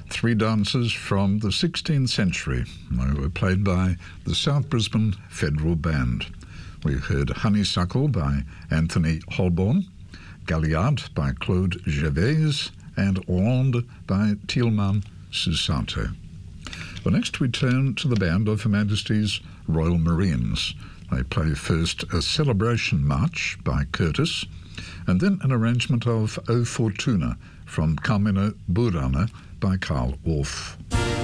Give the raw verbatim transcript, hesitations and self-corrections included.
three dances from the sixteenth century. They were played by the South Brisbane Federal Band. We heard Honeysuckle by Anthony Holborn, Galliard by Claude Gervais, and Hollande by Tieleman Susato. Well, next we turn to the band of Her Majesty's Royal Marines. They play first a celebration march by Curtis, and then an arrangement of O Fortuna from Carmina Burana by Carl Orff.